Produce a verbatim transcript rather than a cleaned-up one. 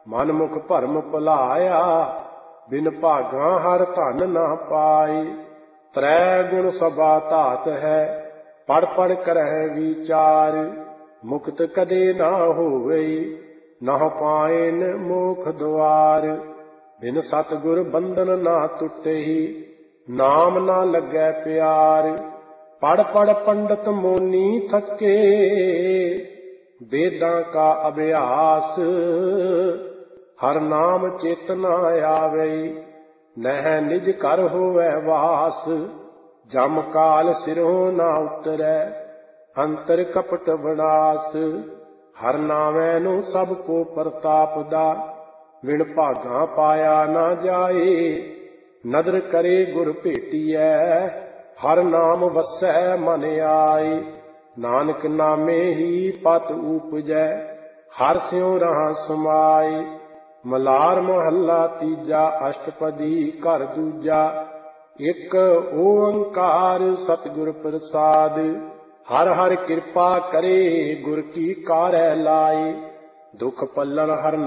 ਮਨ ਮੁਖ ਭਰਮ ਭੁਲਾਇਆ, ਬਿਨ ਭਾਗਾਂ ਹਰ ਧਨ ਨਾ ਪਾਏ। ਤ੍ਰੈ ਗੁਣ ਸਭਾ ਧਾਤ ਹੈ, ਪੜ ਪੜ ਕਰਹਿ ਵਿਚਾਰ। ਮੁਕਤ ਕਦੇ ਨਾ ਹੋਵੇ, ਨਾ ਪਾਇਨ ਮੋਖ ਦੁਆਰ। ਬਿਨ ਸਤਿਗੁਰ ਬੰਧਨ ਨਾ ਟੁੱਟੇਹੀ, ਨਾਮ ਨਾ ਲੱਗੈ ਪਿਆਰ। ਪੜ ਪੜ ਪੰਡਤ ਮੋਨੀ ਥਕੇ, ਵੇਦਾਂ ਕਾ ਅਭਿਆਸ। ਹਰ ਨਾਮ ਚਿਤ ਨਾ ਆਵੇ, ਨਹਿ ਨਿਜ ਘਰ ਹੋਵੈ ਵਾਸ। ਜਮ ਕਾਲ ਸਿਰੋਂ ਨਾ ਉਤਰੈ, ਅੰਤਰ ਕਪਟ ਵਿਨਾਸ਼। ਹਰ ਨਾਮੈ ਨੂੰ ਸਭ ਕੋ ਪ੍ਰਤਾਪਦਾ, ਵਿਣ ਭਾਗਾਂ ਪਾਇਆ ਨਾ ਜਾਏ। ਨਦਰ ਕਰੇ ਗੁਰ ਭੇਟੀਐ, ਹਰ ਨਾਮ ਵਸੈ ਮਨ ਆਏ। ਨਾਨਕ ਨਾਮੇ ਹੀ ਪਤ ਊਪਜੈ, ਹਰ ਸਿਉ ਰਹਾ ਸਮਾਏ। ਮਲਾਰ ਮਹੱਲਾ ਤੀਜਾ, ਅਸ਼ਟਪਦੀ ਘਰ ਦੂਜਾ। ਇੱਕ ਓੰਕਾਰ ਸਤਿਗੁਰ ਪ੍ਰਸਾਦ, ਹਰ ਹਰ ਕਿਰਪਾ ਕਰੇ, ਗੁਰ ਕੀ ਕਾਰੈ ਲਾਏ। ਦੁਖ ਪੱਲਣ ਹਰ